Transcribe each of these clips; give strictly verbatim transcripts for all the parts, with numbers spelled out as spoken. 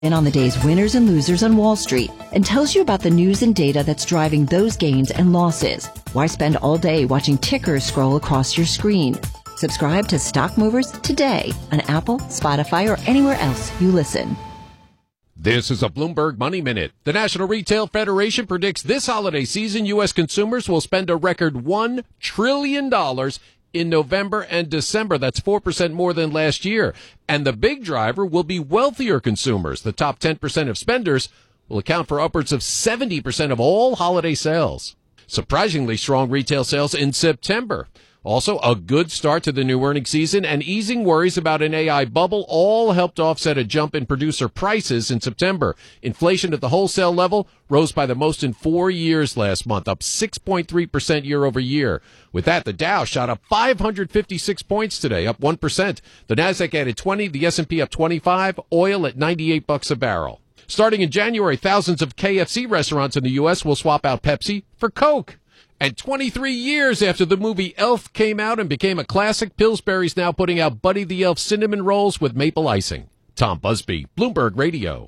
in on the day's winners and losers on Wall Street and tells you about the news and data that's driving those gains and losses. Why spend all day watching tickers scroll across your screen? Subscribe to Stock Movers today on Apple, Spotify, or anywhere else you listen. This is a Bloomberg Money Minute. The National Retail Federation predicts this holiday season U S consumers will spend a record one trillion dollars in November and December. That's four percent more than last year. And the big driver will be wealthier consumers. The top ten percent of spenders will account for upwards of seventy percent of all holiday sales. Surprisingly strong retail sales in September. Also, a good start to the new earnings season and easing worries about an A I bubble all helped offset a jump in producer prices in September. Inflation at the wholesale level rose by the most in four years last month, up six point three percent year over year. With that, the Dow shot up five hundred fifty-six points today, up one percent. The Nasdaq added twenty, the S and P up twenty-five, oil at ninety-eight bucks a barrel. Starting in January, thousands of K F C restaurants in the U S will swap out Pepsi for Coke. And twenty-three years after the movie Elf came out and became a classic, Pillsbury's now putting out Buddy the Elf cinnamon rolls with maple icing. Tom Busby, Bloomberg Radio.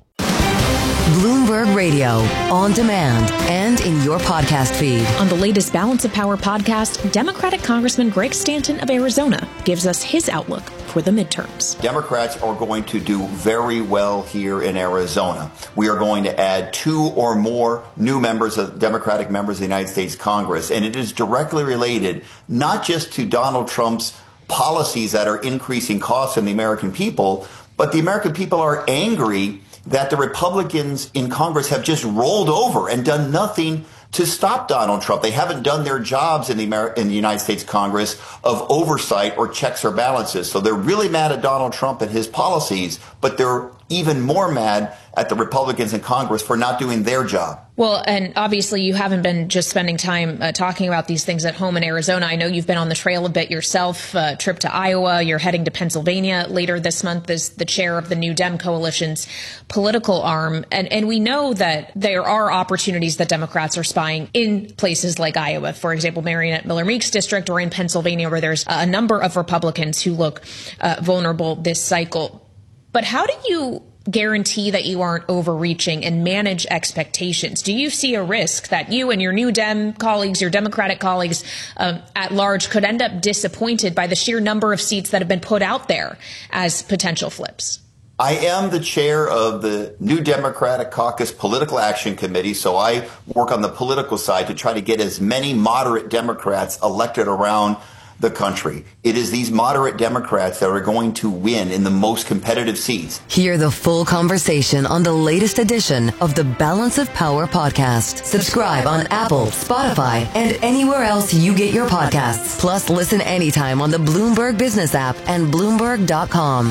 Bloomberg Radio, on demand and in your podcast feed. On the latest Balance of Power podcast, Democratic Congressman Greg Stanton of Arizona gives us his outlook for the midterms. Democrats are going to do very well here in Arizona. We are going to add two or more new members of Democratic members of the United States Congress, and it is directly related not just to Donald Trump's policies that are increasing costs on the American people, but the American people are angry that the Republicans in Congress have just rolled over and done nothing to stop Donald Trump. They haven't done their jobs in the Amer- in the United States Congress of oversight or checks or balances. So they're really mad at Donald Trump and his policies, but they're even more mad at the Republicans in Congress for not doing their job. Well, and obviously you haven't been just spending time uh, talking about these things at home in Arizona. I know you've been on the trail a bit yourself, uh, trip to Iowa. You're heading to Pennsylvania later this month as the chair of the New Dem Coalition's political arm. And, and we know that there are opportunities that Democrats are spying in places like Iowa, for example, Marionette Miller Meek's district, or in Pennsylvania, where there's a number of Republicans who look uh, vulnerable this cycle. But how do you guarantee that you aren't overreaching and manage expectations? Do you see a risk that you and your New Dem colleagues, your Democratic colleagues um, at large, could end up disappointed by the sheer number of seats that have been put out there as potential flips? I am the chair of the New Democratic Caucus Political Action Committee, so I work on the political side to try to get as many moderate Democrats elected around the country. It is these moderate Democrats that are going to win in the most competitive seats. Hear the full conversation on the latest edition of the Balance of Power podcast. Subscribe on Apple, Spotify, and anywhere else you get your podcasts. Plus, listen anytime on the Bloomberg Business app and Bloomberg dot com.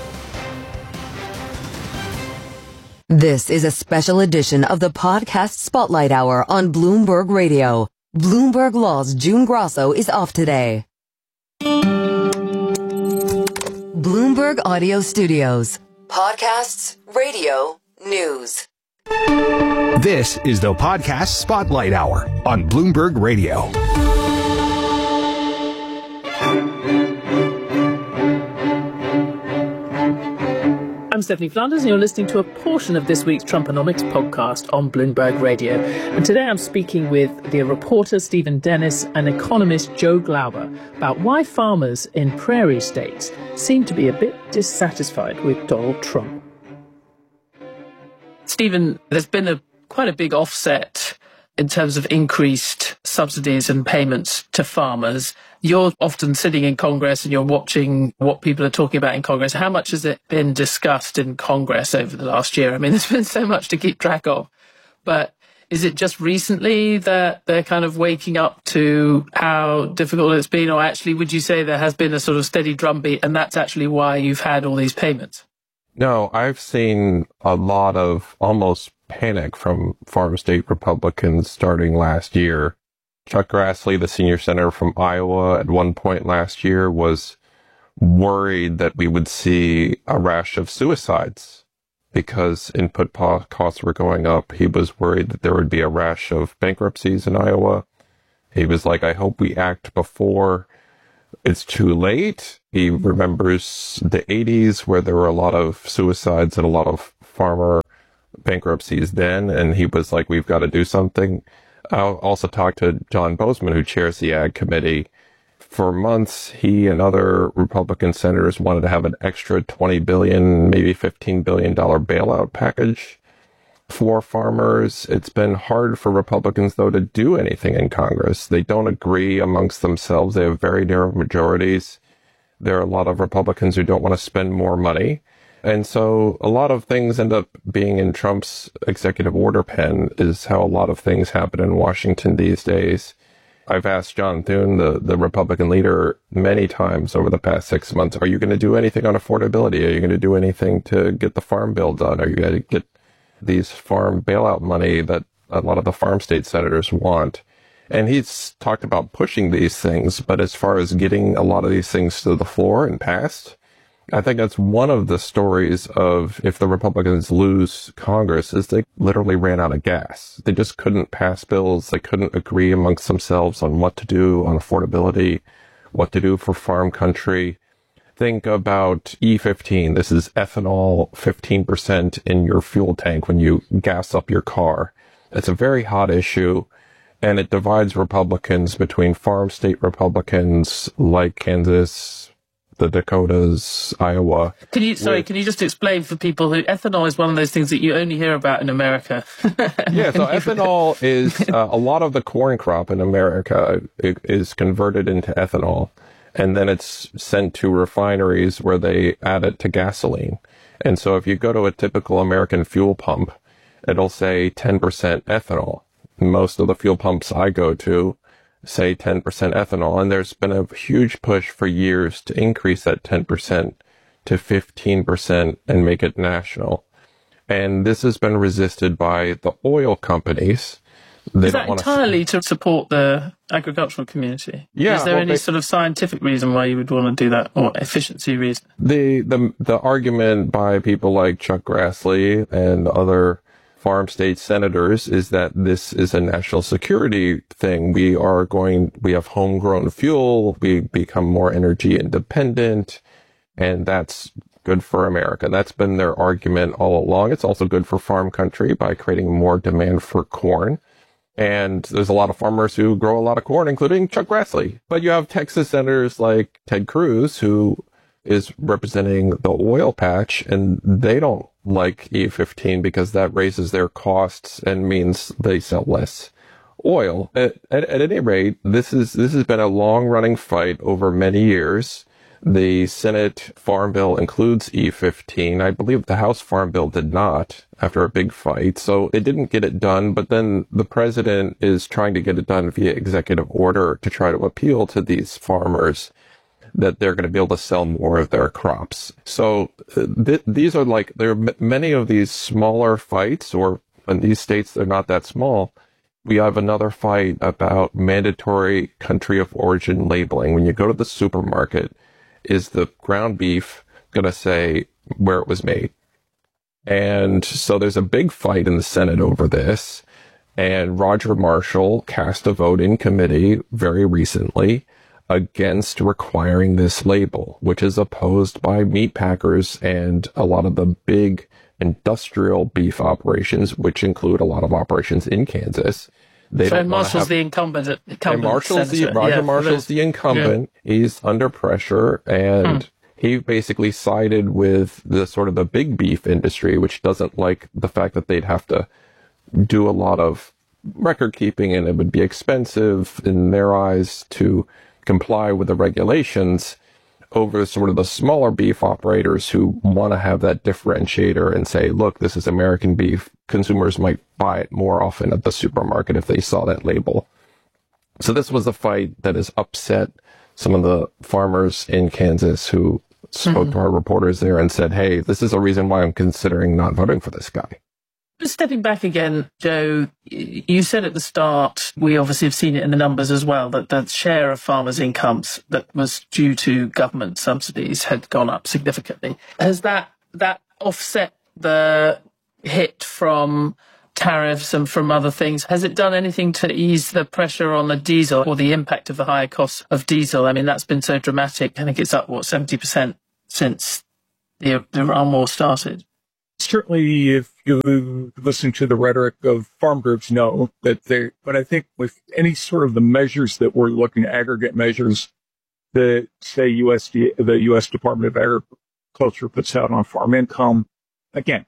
This is a special edition of the podcast Spotlight Hour on Bloomberg Radio. Bloomberg Law's June Grosso is off today. Bloomberg Audio Studios. Podcasts, radio, news. This is the Podcast Spotlight Hour on Bloomberg Radio. I'm Stephanie Flanders, and you're listening to a portion of this week's Trumponomics podcast on Bloomberg Radio. And today I'm speaking with the reporter Stephen Dennis and economist Joe Glauber about why farmers in prairie states seem to be a bit dissatisfied with Donald Trump. Stephen, there's been a quite a big offset in terms of increased subsidies and payments to farmers. You're often sitting in Congress and you're watching what people are talking about in Congress. How much has it been discussed in Congress over the last year? I mean, there's been so much to keep track of. But is it just recently that they're kind of waking up to how difficult it's been? Or actually, would you say there has been a sort of steady drumbeat and that's actually why you've had all these payments? No, I've seen a lot of almost panic from farm state Republicans starting last year. Chuck Grassley, the senior senator from Iowa, at one point last year was worried that we would see a rash of suicides because input costs were going up. He was worried that there would be a rash of bankruptcies in Iowa. He was like, I hope we act before it's too late. He remembers the eighties where there were a lot of suicides and a lot of farmer bankruptcies then, and he was like, we've got to do something. I also talked to John Bozeman, who chairs the Ag Committee. For months, he and other Republican senators wanted to have an extra twenty billion dollars, maybe fifteen billion dollars bailout package for farmers. It's been hard for Republicans, though, to do anything in Congress. They don't agree amongst themselves. They have very narrow majorities. There are a lot of Republicans who don't want to spend more money. And so a lot of things end up being in Trump's executive order pen, is how a lot of things happen in Washington these days. I've asked John Thune, the, the Republican leader, many times over the past six months, are you going to do anything on affordability? Are you going to do anything to get the farm bill done? Are you going to get these farm bailout money that a lot of the farm state senators want? And he's talked about pushing these things, but as far as getting a lot of these things to the floor and passed, I think that's one of the stories of if the Republicans lose Congress is they literally ran out of gas. They just couldn't pass bills. They couldn't agree amongst themselves on what to do on affordability, what to do for farm country. Think about E fifteen. This is ethanol, fifteen percent in your fuel tank when you gas up your car. It's a very hot issue, and it divides Republicans between farm state Republicans like Kansas, the Dakotas, Iowa. Can you, sorry, with, can you just explain for people who ethanol is one of those things that you only hear about in America? Yeah, so ethanol is, uh, a lot of the corn crop in America is converted into ethanol, and then it's sent to refineries where they add it to gasoline. And so if you go to a typical American fuel pump, it'll say ten percent ethanol. Most of the fuel pumps I go to say ten percent ethanol, and there's been a huge push for years to increase that ten percent to fifteen percent and make it national. And this has been resisted by the oil companies. They Is that entirely to support the agricultural community? Yeah. Is there well, any they, sort of scientific reason why you would want to do that, or efficiency reason? The, the, the argument by people like Chuck Grassley and other farm state senators is that this is a national security thing. We are going, we have homegrown fuel, we become more energy independent, and that's good for America. That's been their argument all along. It's also good for farm country by creating more demand for corn. And there's a lot of farmers who grow a lot of corn, including Chuck Grassley. But you have Texas senators like Ted Cruz, who is representing the oil patch, and they don't like E fifteen because that raises their costs and means they sell less oil. At, at, at any rate, this is this has been a long-running fight over many years. The Senate Farm Bill includes E fifteen. I believe the House Farm Bill did not, after a big fight, so it didn't get it done, but then the president is trying to get it done via executive order to try to appeal to these farmers that they're going to be able to sell more of their crops. So uh, th- these are like, there are m- many of these smaller fights, or in these states, they're not that small. We have another fight about mandatory country of origin labeling. When you go to the supermarket, is the ground beef going to say where it was made? And so there's a big fight in the Senate over this. And Roger Marshall cast a vote in committee very recently against requiring this label, which is opposed by meat packers and a lot of the big industrial beef operations, which include a lot of operations in Kansas. They so don't Marshall's have, the incumbent. incumbent and Marshall's the, Roger yeah, Marshall's the incumbent. Yeah. He's under pressure, and hmm. he basically sided with the sort of the big beef industry, which doesn't like the fact that they'd have to do a lot of record keeping, and it would be expensive in their eyes to comply with the regulations, over sort of the smaller beef operators who want to have that differentiator and say, look, this is American beef. Consumers might buy it more often at the supermarket if they saw that label. So this was a fight that has upset some of the farmers in Kansas who spoke mm-hmm. to our reporters there and said, hey, this is a reason why I'm considering not voting for this guy. Stepping back again, Joe, you said at the start, we obviously have seen it in the numbers as well, that the share of farmers' incomes that was due to government subsidies had gone up significantly. Has that that offset the hit from tariffs and from other things? Has it done anything to ease the pressure on the diesel or the impact of the higher costs of diesel? I mean, that's been so dramatic. I think it's up, what, seventy percent since the, the Iran war started. certainly if you listen to the rhetoric of farm groups, know that they, but I think with any sort of the measures that we're looking at, aggregate measures that say U S D A, the U S Department of Agriculture puts out on farm income, again,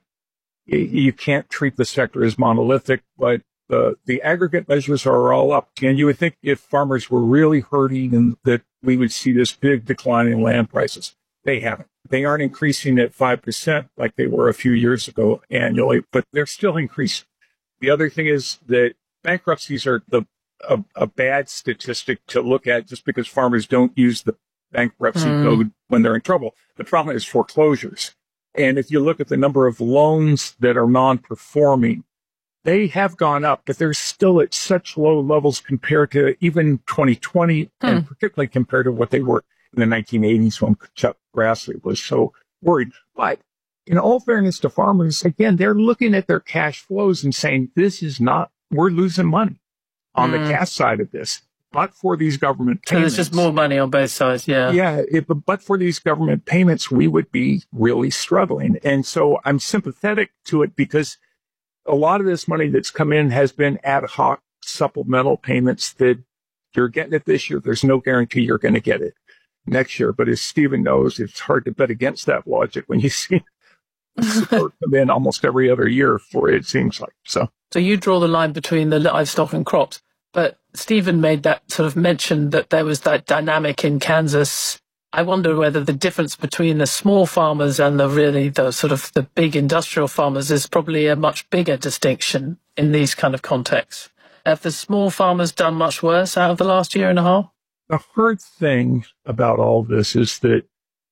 you can't treat the sector as monolithic, but the, the aggregate measures are all up. And you would think if farmers were really hurting and that we would see this big decline in land prices. They haven't. They aren't increasing at five percent like they were a few years ago annually, but they're still increasing. The other thing is that bankruptcies are the a, a bad statistic to look at just because farmers don't use the bankruptcy mm. code when they're in trouble. The problem is foreclosures. And if you look at the number of loans that are non-performing, they have gone up, but they're still at such low levels compared to even twenty twenty, hmm. and particularly compared to what they were in the nineteen eighties when Chuck Grassley was so worried. But in all fairness to farmers, again, they're looking at their cash flows and saying, this is not, we're losing money on mm. the cash side of this. But for these government payments. So there's just more money on both sides, yeah. Yeah, it, but for these government payments, we would be really struggling. And so I'm sympathetic to it because a lot of this money that's come in has been ad hoc supplemental payments that you're getting it this year. There's no guarantee you're going to get it next year. But as Stephen knows, it's hard to bet against that logic when you see support come in almost every other year for it, it seems like. So, so you draw the line between the livestock and crops. But Stephen made that sort of mention that there was that dynamic in Kansas. I wonder whether the difference between the small farmers and the really the sort of the big industrial farmers is probably a much bigger distinction in these kind of contexts. Have the small farmers done much worse out of the last year and a half? The hard thing about all this is that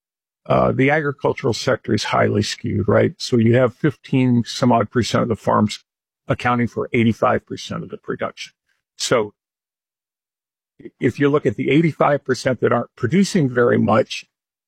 uh, the agricultural sector is highly skewed, right? So you have fifteen some odd percent of the farms accounting for eighty-five percent of the production. So if you look at the eighty-five percent that aren't producing very much,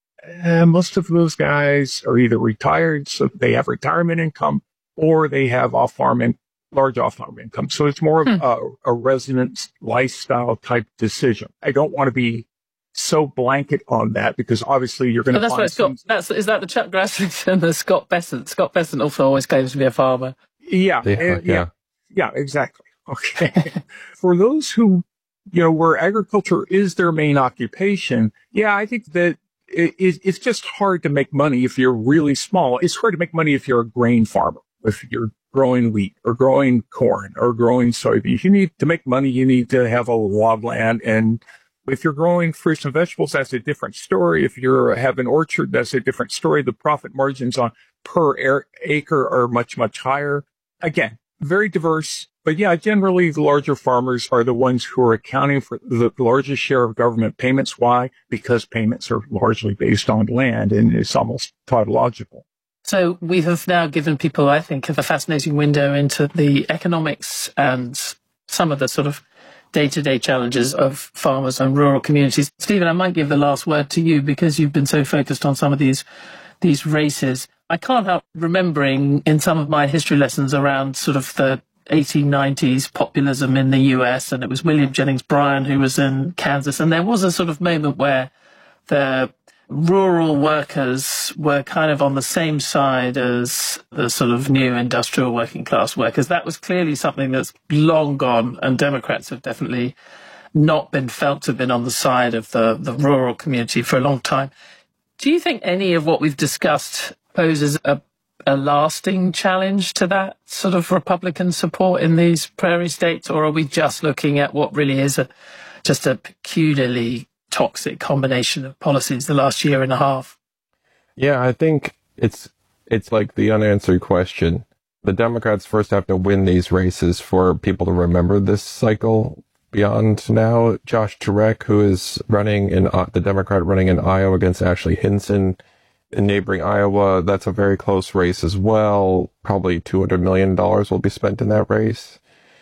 eh, most of those guys are either retired, so they have retirement income, or they have off-farm and large off-farm income. So it's more hmm. of a, a resident lifestyle type decision. I don't want to be so blanket on that because obviously you're going to. That's find what Scott. That's is that the Chuck Grassley and the Scott Bessent. Scott Bessent also always claims to be a farmer. Yeah, yeah, and, yeah, yeah, exactly. Okay. For those who, you know, where agriculture is their main occupation, yeah, I think that it, it's just hard to make money if you're really small. It's hard to make money if you're a grain farmer, if you're growing wheat or growing corn or growing soybeans. You need to make money. You need to have a lot of land. And if you're growing fruits and vegetables, that's a different story. If you're have an orchard, that's a different story. The profit margins on per acre are much, much higher. Again, very diverse. But yeah, generally the larger farmers are the ones who are accounting for the largest share of government payments. Why? Because payments are largely based on land, and it's almost tautological. So we have now given people, I think, a fascinating window into the economics and some of the sort of day-to-day challenges of farmers and rural communities. Stephen, I might give the last word to you because you've been so focused on some of these these races. I can't help remembering in some of my history lessons around sort of the eighteen nineties populism in the U S, and it was William Jennings Bryan who was in Kansas, and there was a sort of moment where the rural workers were kind of on the same side as the sort of new industrial working class workers. That was clearly something that's long gone, and Democrats have definitely not been felt to have been on the side of the, the rural community for a long time. Do you think any of what we've discussed poses a a lasting challenge to that sort of Republican support in these prairie states, or are we just looking at what really is a just a peculiarly toxic combination of policies the last year and a half? Yeah, I think it's it's like the unanswered question. The Democrats first have to win these races for people to remember this cycle beyond now. Josh Turek, who is running in uh, the Democrat running in Iowa against Ashley Hinson. In neighboring Iowa, that's a very close race as well. Probably two hundred million dollars will be spent in that race.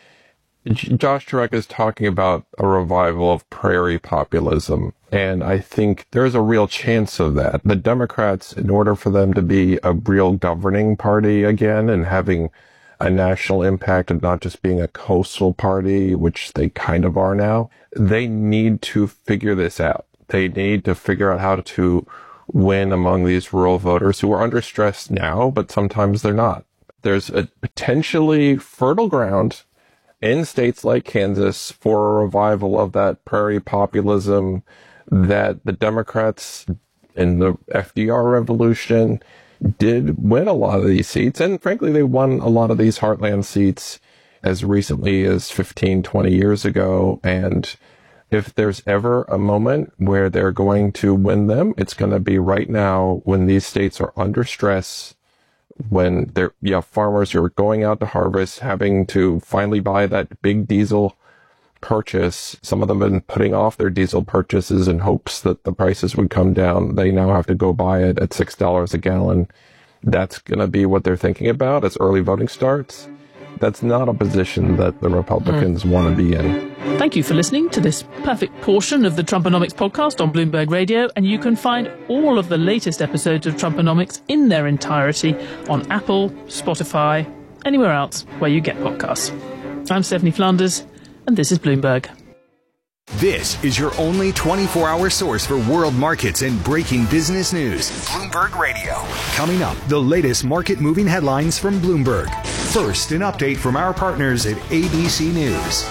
J- Josh Turek is talking about a revival of prairie populism, and I think there's a real chance of that. The Democrats, in order for them to be a real governing party again and having a national impact and not just being a coastal party, which they kind of are now, they need to figure this out. They need to figure out how to win among these rural voters who are under stress now, but sometimes they're not. There's a potentially fertile ground in states like Kansas for a revival of that prairie populism that the Democrats in the F D R revolution did win a lot of these seats. And frankly, they won a lot of these heartland seats as recently as fifteen, twenty years ago. And if there's ever a moment where they're going to win them, it's going to be right now when these states are under stress, when they're, you have farmers who are going out to harvest, having to finally buy that big diesel purchase. Some of them have been putting off their diesel purchases in hopes that the prices would come down. They now have to go buy it at six dollars a gallon. That's going to be what they're thinking about as early voting starts. That's not a position that the Republicans mm. want to be in. Thank you for listening to this perfect portion of the Trumponomics podcast on Bloomberg Radio, and you can find all of the latest episodes of Trumponomics in their entirety on Apple, Spotify, anywhere else where you get podcasts. I'm Stephanie Flanders, and this is Bloomberg. This is your only twenty-four hour source for world markets and breaking business news. Bloomberg Radio. Coming up, the latest market moving headlines from Bloomberg. First, an update from our partners at A B C News.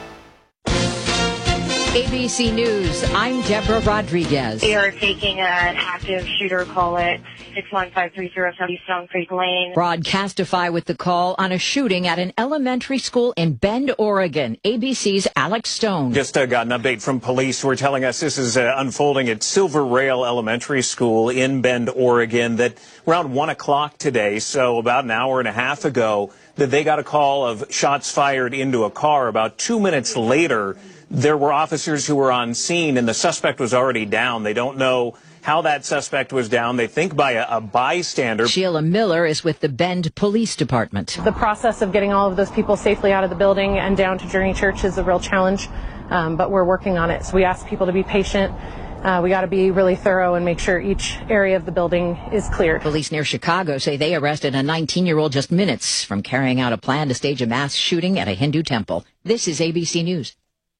A B C News, I'm Deborah Rodriguez. We are taking an active shooter call at six one five three zero seven Stone Creek Lane. Broadcastify with the call on a shooting at an elementary school in Bend, Oregon. A B C's Alex Stone. Just uh, got an update from police who are telling us this is uh, unfolding at Silver Rail Elementary School in Bend, Oregon, that around one o'clock today, so about an hour and a half ago, that they got a call of shots fired into a car. About two minutes later, there were officers who were on scene, and the suspect was already down. They don't know how that suspect was down. They think by a, a bystander. Sheila Miller is with the Bend Police Department. The process of getting all of those people safely out of the building and down to Journey Church is a real challenge, um, but we're working on it. So we ask people to be patient. Uh, we got to be really thorough and make sure each area of the building is cleared. Police near Chicago say they arrested a nineteen-year-old just minutes from carrying out a plan to stage a mass shooting at a Hindu temple. This is A B C News.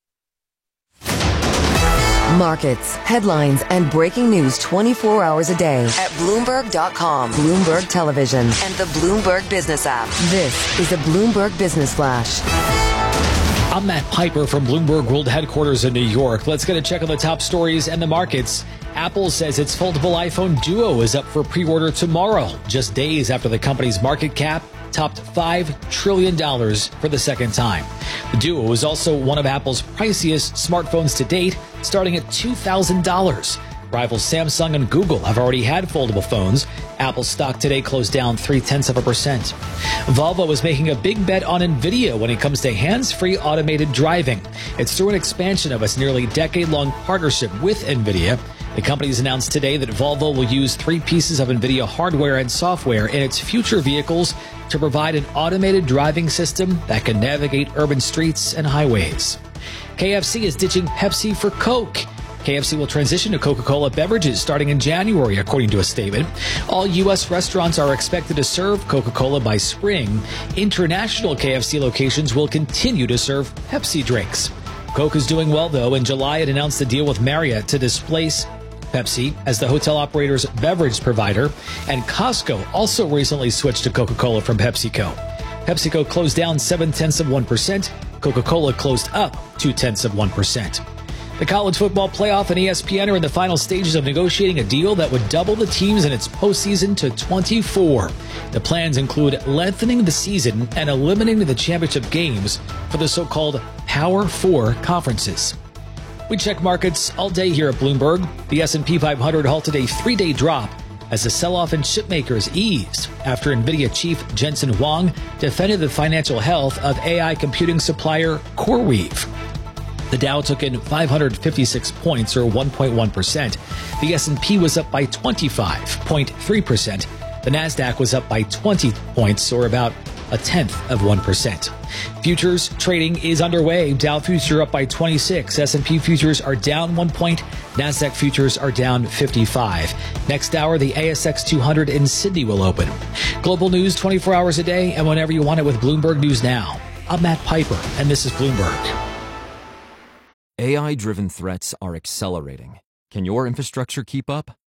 Markets, headlines, and breaking news twenty-four hours a day at Bloomberg dot com, Bloomberg Television, and the Bloomberg Business app. This is a Bloomberg Business Flash. I'm Matt Piper from Bloomberg World Headquarters in New York. Let's get a check on the top stories and the markets. Apple says its foldable iPhone Duo is up for pre-order tomorrow, just days after the company's market cap topped five trillion dollars for the second time. The Duo is also one of Apple's priciest smartphones to date, starting at two thousand dollars. Rivals Samsung and Google have already had foldable phones. Apple's stock today closed down three-tenths of a percent. Volvo is making a big bet on NVIDIA when it comes to hands-free automated driving. It's through an expansion of its nearly decade-long partnership with NVIDIA. The company's announced today that Volvo will use three pieces of NVIDIA hardware and software in its future vehicles to provide an automated driving system that can navigate urban streets and highways. K F C is ditching Pepsi for Coke. K F C will transition to Coca-Cola beverages starting in January, according to a statement. All U S restaurants are expected to serve Coca-Cola by spring. International K F C locations will continue to serve Pepsi drinks. Coke is doing well, though. In July, it announced a deal with Marriott to displace Pepsi as the hotel operator's beverage provider, and Costco also recently switched to Coca-Cola from PepsiCo. PepsiCo closed down seven-tenths of one percent. Coca-Cola closed up two-tenths of one percent. The college football playoff and E S P N are in the final stages of negotiating a deal that would double the teams in its postseason to twenty-four. The plans include lengthening the season and eliminating the championship games for the so-called Power Four conferences. We check markets all day here at Bloomberg. The S and P five hundred halted a three-day drop as the sell-off in chipmakers eased after NVIDIA chief Jensen Huang defended the financial health of A I computing supplier CoreWeave. The Dow took in five hundred fifty-six points, or one point one percent. The S and P was up by twenty-five point three percent. The Nasdaq was up by twenty points, or about a tenth of one percent. Futures trading is underway. Dow futures up by twenty-six. S and P futures are down one point. Nasdaq futures are down fifty-five. Next hour, the A S X two hundred in Sydney will open. Global news twenty-four hours a day and whenever you want it with Bloomberg News Now. I'm Matt Piper, and this is Bloomberg. A I-driven threats are accelerating. Can your infrastructure keep up?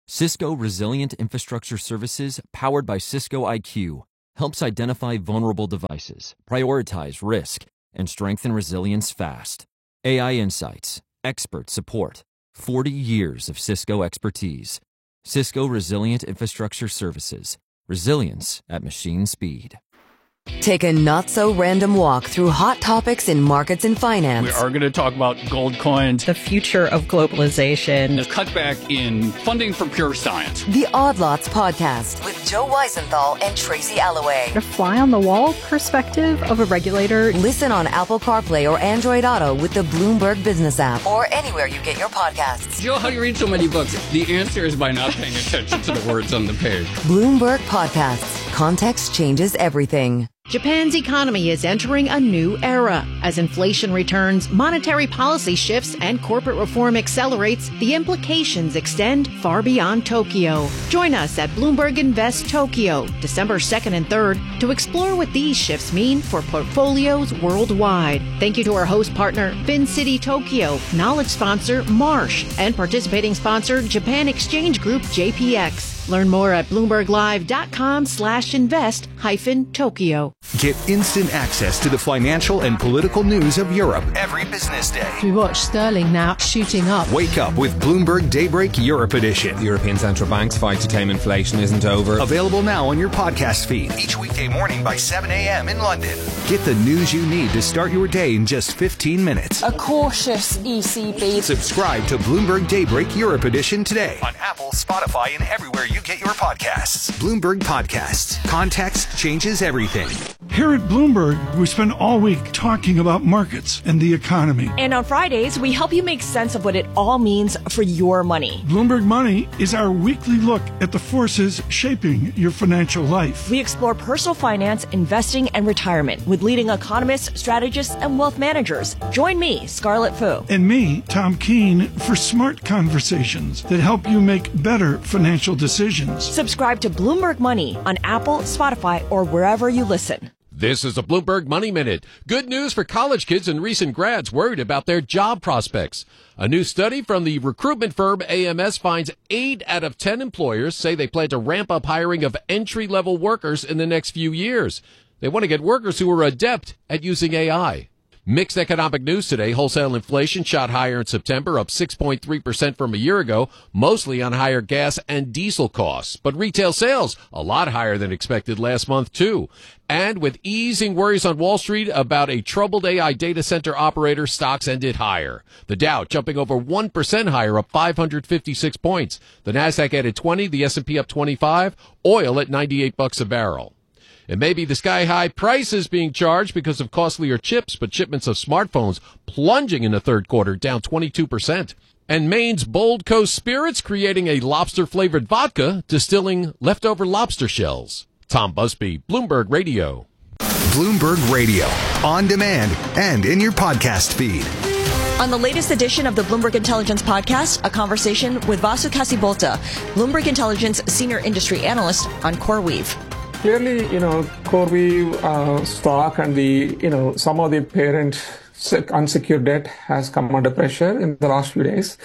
Cisco Resilient Infrastructure Services, powered by Cisco I Q, helps identify vulnerable devices, prioritize risk, and strengthen resilience fast. A I insights, expert support, forty years of Cisco expertise. Cisco Resilient Infrastructure Services, resilience at machine speed. Take a not-so-random walk through hot topics in markets and finance. We are going to talk about gold coins, the future of globalization, the cutback in funding for pure science. The Odd Lots Podcast with Joe Weisenthal and Tracy Alloway. A fly-on-the-wall perspective of a regulator. Listen on Apple CarPlay or Android Auto with the Bloomberg Business app or anywhere you get your podcasts. Joe, how do you read so many books? The answer is by not paying attention to the words on the page. Bloomberg Podcasts. Context changes everything. Japan's economy is entering a new era. As inflation returns, monetary policy shifts, and corporate reform accelerates, the implications extend far beyond Tokyo. Join us at Bloomberg Invest Tokyo, December second and third, to explore what these shifts mean for portfolios worldwide. Thank you to our host partner, FinCity Tokyo, knowledge sponsor, Marsh, and participating sponsor, Japan Exchange Group, J P X. Learn more at bloomberglive.com slash invest hyphen Tokyo. Get instant access to the financial and political news of Europe every business day. We watch sterling now shooting up. Wake up with Bloomberg Daybreak Europe Edition. The European Central Bank's fight to tame inflation isn't over. Available now on your podcast feed each weekday morning by seven a.m. in London. Get the news you need to start your day in just fifteen minutes. A cautious E C B. Subscribe to Bloomberg Daybreak Europe Edition today on Apple, Spotify, and everywhere you get your podcasts. Bloomberg Podcasts. Context changes everything. Here at Bloomberg, we spend all week talking about markets and the economy. And on Fridays, we help you make sense of what it all means for your money. Bloomberg Money is our weekly look at the forces shaping your financial life. We explore personal finance, investing, and retirement with leading economists, strategists, and wealth managers. Join me, Scarlett Fu. And me, Tom Keene, for smart conversations that help you make better financial decisions. Subscribe to Bloomberg Money on Apple, Spotify, or wherever you listen. This is a Bloomberg Money Minute. Good news for college kids and recent grads worried about their job prospects. A new study from the recruitment firm A M S finds eight out of ten employers say they plan to ramp up hiring of entry-level workers in the next few years. They want to get workers who are adept at using A I. Mixed economic news today. Wholesale inflation shot higher in September, up six point three percent from a year ago, mostly on higher gas and diesel costs. But retail sales, a lot higher than expected last month, too. And with easing worries on Wall Street about a troubled A I data center operator, stocks ended higher. The Dow jumping over one percent higher, up five hundred fifty-six points. The Nasdaq added twenty, the S and P up twenty-five, oil at ninety-eight bucks a barrel. It may be the sky-high prices being charged because of costlier chips, but shipments of smartphones plunging in the third quarter, down twenty-two percent. And Maine's Bold Coast Spirits creating a lobster-flavored vodka, distilling leftover lobster shells. Tom Busby, Bloomberg Radio. Bloomberg Radio, on demand and in your podcast feed. On the latest edition of the Bloomberg Intelligence Podcast, a conversation with Vasu Kasibolta, Bloomberg Intelligence Senior Industry Analyst on CoreWeave. Clearly, you know, CoreWeave uh, stock and the, you know, some of the parent unsecured debt has come under pressure in the last few days.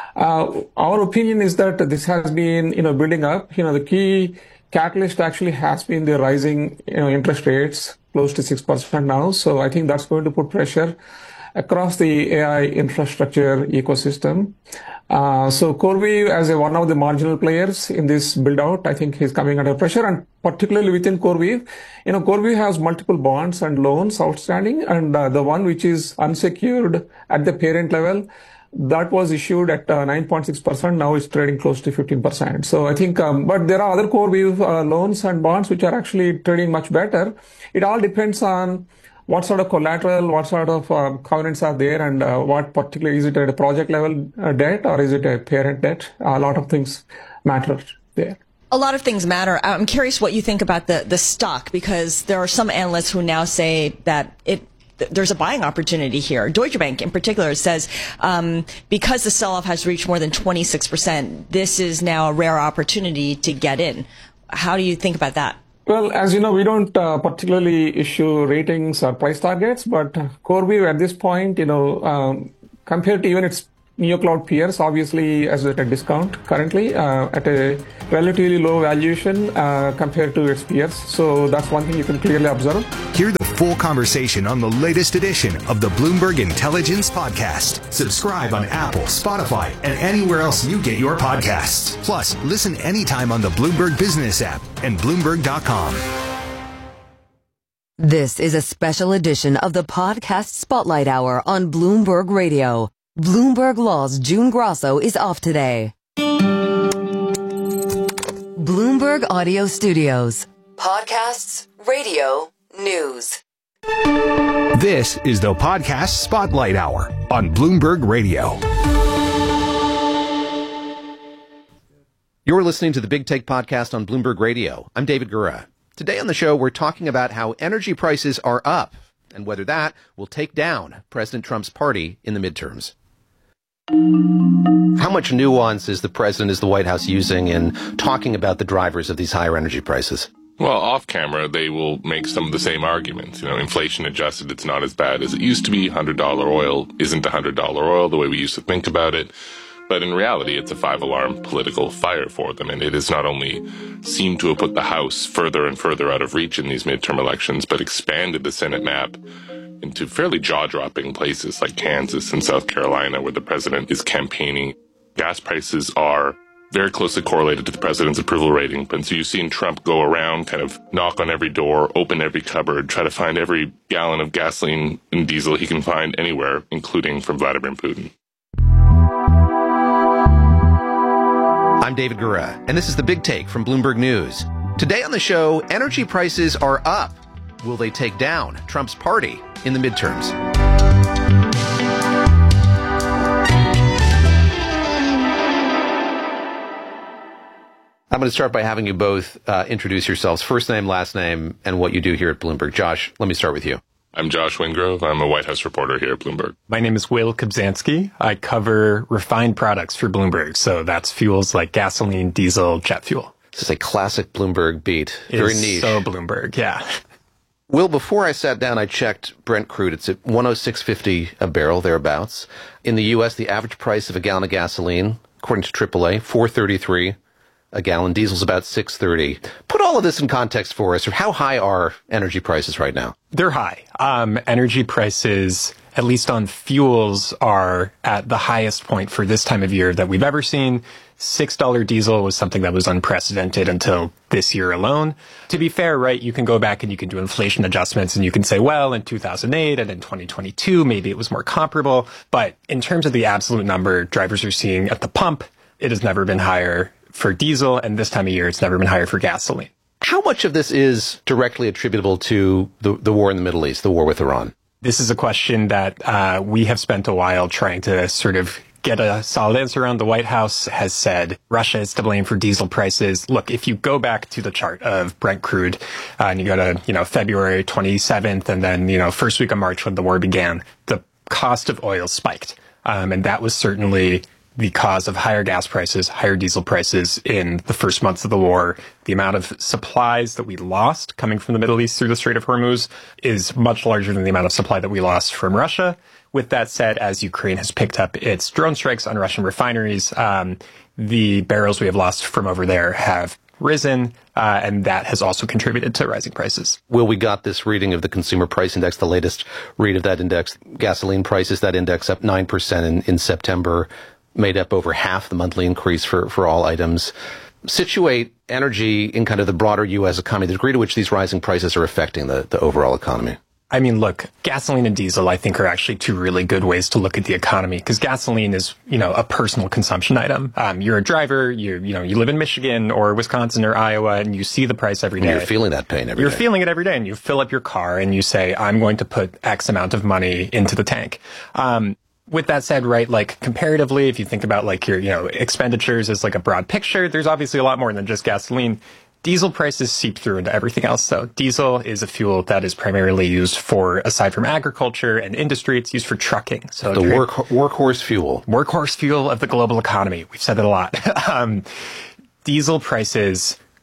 Uh, our opinion is that this has been, you know, building up. You know, the key catalyst actually has been the rising, you know, interest rates, close to six percent now. So I think that's going to put pressure across the A I infrastructure ecosystem. Uh, so CoreWeave, as a, one of the marginal players in this build out, I think is coming under pressure, and particularly within CoreWeave, you know, CoreWeave has multiple bonds and loans outstanding, and uh, the one which is unsecured at the parent level, that was issued at uh, nine point six percent. Now it's trading close to fifteen percent. So I think, um, but there are other CoreWeave uh, loans and bonds which are actually trading much better. It all depends on what sort of collateral, what sort of uh, covenants are there, and uh, what particularly, is it at a project level uh, debt or is it a parent debt? A lot of things matter there. A lot of things matter. I'm curious what you think about the, the stock, because there are some analysts who now say that it there's a buying opportunity here. Deutsche Bank in particular says um, because the sell-off has reached more than twenty-six percent, this is now a rare opportunity to get in. How do you think about that? Well, as you know, we don't uh, particularly issue ratings or price targets, but CoreWeave at this point, you know, um, compared to even its NeoCloud peers, obviously, is at a discount currently, uh, at a relatively low valuation uh, compared to its peers. So that's one thing you can clearly observe. Hear the full conversation on the latest edition of the Bloomberg Intelligence Podcast. Subscribe on Apple, Spotify, and anywhere else you get your podcasts. Plus, listen anytime on the Bloomberg Business app and Bloomberg dot com. This is a special edition of the Podcast Spotlight Hour on Bloomberg Radio. Bloomberg Law's June Grosso is off today. Bloomberg Audio Studios. Podcasts, radio, news. This is the Podcast Spotlight Hour on Bloomberg Radio. You're listening to the Big Take Podcast on Bloomberg Radio. I'm David Gura. Today on the show, we're talking about how energy prices are up and whether that will take down President Trump's party in the midterms. How much nuance is the president, is the White House using in talking about the drivers of these higher energy prices? Well, off camera, they will make some of the same arguments. You know, inflation adjusted, it's not as bad as it used to be. one hundred dollars oil isn't one hundred dollars oil the way we used to think about it. But in reality, it's a five-alarm political fire for them. And it has not only seemed to have put the House further and further out of reach in these midterm elections, but expanded the Senate map into fairly jaw-dropping places like Kansas and South Carolina, where the president is campaigning. Gas prices are very closely correlated to the president's approval rating. And so you've seen Trump go around, kind of knock on every door, open every cupboard, try to find every gallon of gasoline and diesel he can find anywhere, including from Vladimir Putin. I'm David Gura, and this is the Big Take from Bloomberg News. Today on the show, energy prices are up. Will they take down Trump's party in the midterms? I'm going to start by having you both uh, introduce yourselves, first name, last name, and what you do here at Bloomberg. Josh, let me start with you. I'm Josh Wingrove. I'm a White House reporter here at Bloomberg. My name is Will Kobzanski. I cover refined products for Bloomberg. So that's fuels like gasoline, diesel, jet fuel. This is a classic Bloomberg beat. Very it's niche. So Bloomberg, yeah. Will, before I sat down, I checked Brent crude. It's at one oh six fifty a barrel, thereabouts. In the U S, the average price of a gallon of gasoline, according to triple A, four thirty-three a gallon. Diesel's about six thirty. Put all of this in context for us. How high are energy prices right now? They're high. Um, energy prices, at least on fuels, are at the highest point for this time of year that we've ever seen. six dollars diesel was something that was unprecedented until this year alone. To be fair, right, you can go back and you can do inflation adjustments and you can say, well, in two thousand eight and in twenty twenty-two, maybe it was more comparable. But in terms of the absolute number drivers are seeing at the pump, it has never been higher for diesel, and this time of year, it's never been higher for gasoline. How much of this is directly attributable to the, the war in the Middle East, the war with Iran? This is a question that uh, we have spent a while trying to sort of get a solid answer around. The White House has said Russia is to blame for diesel prices. Look, if you go back to the chart of Brent crude uh, and you go to, you know, February twenty-seventh and then, you know, first week of March when the war began, the cost of oil spiked. Um, and that was certainly the cause of higher gas prices, higher diesel prices in the first months of the war. The amount of supplies that we lost coming from the Middle East through the Strait of Hormuz is much larger than the amount of supply that we lost from Russia. With that said, as Ukraine has picked up its drone strikes on Russian refineries, um, the barrels we have lost from over there have risen, uh, and that has also contributed to rising prices. Will, we got this reading of the Consumer Price Index, the latest read of that index. Gasoline prices, that index up nine percent in, in September. Made up over half the monthly increase for, for all items. Situate energy in kind of the broader U S economy, the degree to which these rising prices are affecting the, the overall economy. I mean, look, gasoline and diesel, I think, are actually two really good ways to look at the economy, because gasoline is, you know, a personal consumption item. Um, you're a driver, you you know, you live in Michigan or Wisconsin or Iowa, and you see the price every day. And you're feeling that pain every you're day. You're feeling it every day, and you fill up your car and you say, I'm going to put X amount of money into the tank. Um, With that said, right, like comparatively, if you think about like your, you know, expenditures as like a broad picture, there's obviously a lot more than just gasoline. Diesel prices seep through into everything else. So diesel is a fuel that is primarily used for, aside from agriculture and industry, it's used for trucking. So the work, workhorse fuel. Workhorse fuel of the global economy. We've said it a lot. um, diesel prices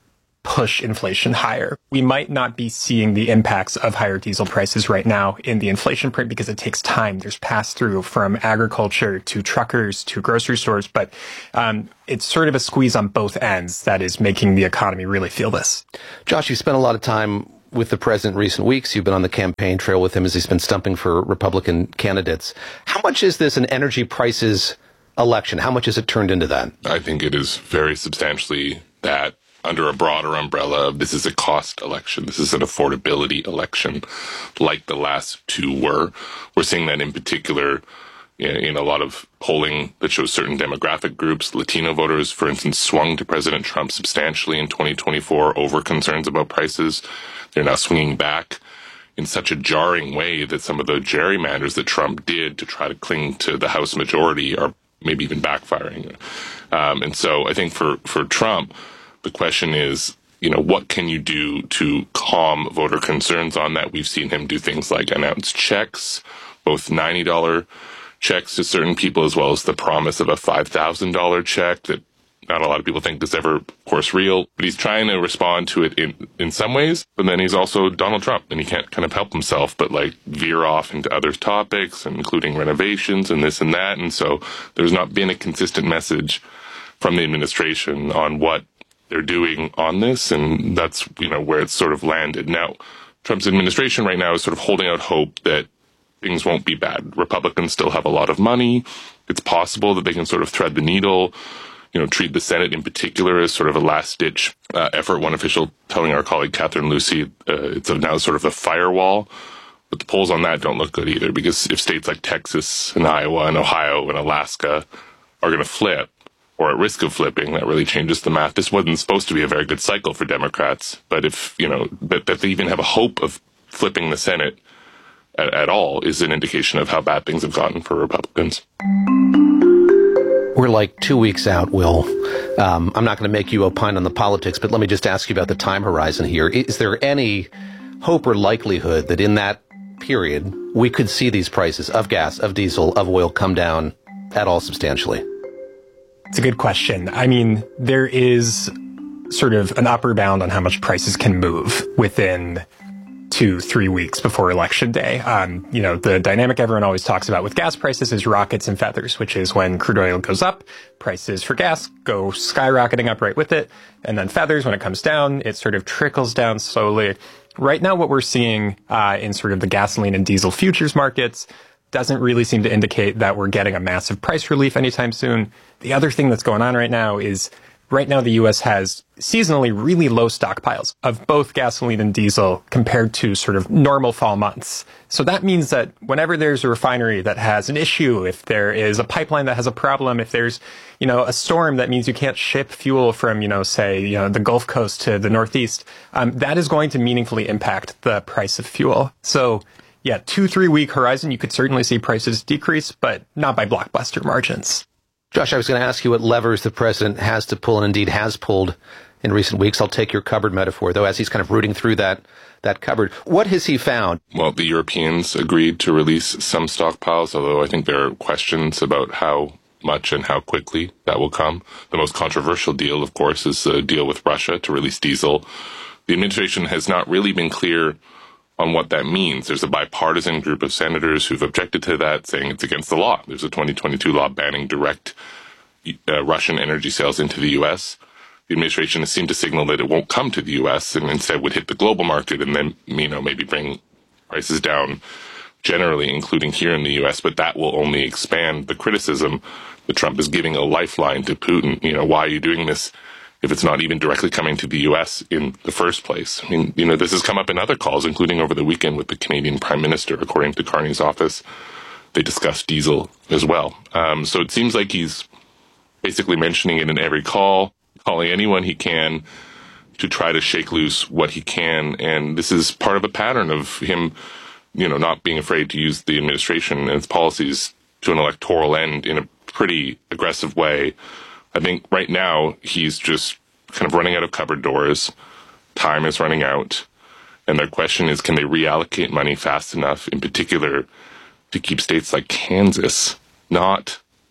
push inflation higher. We might not be seeing the impacts of higher diesel prices right now in the inflation print because it takes time. There's pass-through from agriculture to truckers to grocery stores, but um, it's sort of a squeeze on both ends that is making the economy really feel this. Josh, you spent a lot of time with the president in recent weeks. You've been on the campaign trail with him as he's been stumping for Republican candidates. How much is this an energy prices election? How much has it turned into that? I think it is very substantially that, under a broader umbrella of this is a cost election. This is an affordability election like the last two were. We're seeing that in particular in, in a lot of polling that shows certain demographic groups. Latino voters, for instance, swung to President Trump substantially in twenty twenty-four over concerns about prices. They're now swinging back in such a jarring way that some of the gerrymanders that Trump did to try to cling to the House majority are maybe even backfiring. Um, and so I think for, for Trump, the question is, you know, what can you do to calm voter concerns on that? We've seen him do things like announce checks, both ninety dollars checks to certain people, as well as the promise of a five thousand dollars check that not a lot of people think is ever, of course, real. But he's trying to respond to it in, in some ways. But then he's also Donald Trump, and he can't kind of help himself but like veer off into other topics, including renovations and this and that. And so there's not been a consistent message from the administration on what they're doing on this, and that's, you know, where it's sort of landed. Now, Trump's administration right now is sort of holding out hope that things won't be bad. Republicans still have a lot of money. It's possible that they can sort of thread the needle, you know, treat the Senate in particular as sort of a last-ditch uh, effort. One official telling our colleague Catherine Lucy uh, it's now sort of a firewall. But the polls on that don't look good either, because if states like Texas and Iowa and Ohio and Alaska are going to flip, or at risk of flipping, that really changes the math. This wasn't supposed to be a very good cycle for Democrats, but if, you know, that, that they even have a hope of flipping the Senate at, at all is an indication of how bad things have gotten for Republicans. We're like two weeks out, Will. Um, I'm not going to make you opine on the politics, but let me just ask you about the time horizon here. Is there any hope or likelihood that in that period we could see these prices of gas, of diesel, of oil come down at all substantially? It's a good question. I mean, there is sort of an upper bound on how much prices can move within two, three weeks before Election Day. Um, you know, the dynamic everyone always talks about with gas prices is rockets and feathers, which is when crude oil goes up, prices for gas go skyrocketing up right with it. And then feathers, when it comes down, it sort of trickles down slowly. Right now, what we're seeing uh, in sort of the gasoline and diesel futures markets doesn't really seem to indicate that we're getting a massive price relief anytime soon. The other thing that's going on right now is right now the U S has seasonally really low stockpiles of both gasoline and diesel compared to sort of normal fall months. So that means that whenever there's a refinery that has an issue, if there is a pipeline that has a problem, if there's, you know, a storm that means you can't ship fuel from, you know, say, you know, the Gulf Coast to the Northeast, um, that is going to meaningfully impact the price of fuel. So yeah, two, three week horizon, you could certainly see prices decrease, but not by blockbuster margins. Josh, I was going to ask you what levers the president has to pull and indeed has pulled in recent weeks. I'll take your cupboard metaphor, though, as he's kind of rooting through that that cupboard. What has he found? Well, the Europeans agreed to release some stockpiles, although I think there are questions about how much and how quickly that will come. The most controversial deal, of course, is the deal with Russia to release diesel. The administration has not really been clear on what that means. There's a bipartisan group of senators who've objected to that, saying it's against the law. There's a twenty twenty-two law banning direct uh, Russian energy sales into the U S. The administration has seemed to signal that it won't come to the U S and instead would hit the global market and then, you know, maybe bring prices down generally, including here in the U S. But that will only expand the criticism that Trump is giving a lifeline to Putin. You know, why are you doing this if it's not even directly coming to the U S in the first place? I mean, you know, this has come up in other calls, including over the weekend with the Canadian Prime Minister. According to Carney's office, they discussed diesel as well. Um, so it seems like he's basically mentioning it in every call, calling anyone he can to try to shake loose what he can. And this is part of a pattern of him, you know, not being afraid to use the administration and its policies to an electoral end in a pretty aggressive way. I think right now he's just kind of running out of cupboard doors. Time is running out. And their question is, can they reallocate money fast enough, in particular, to keep states like Kansas not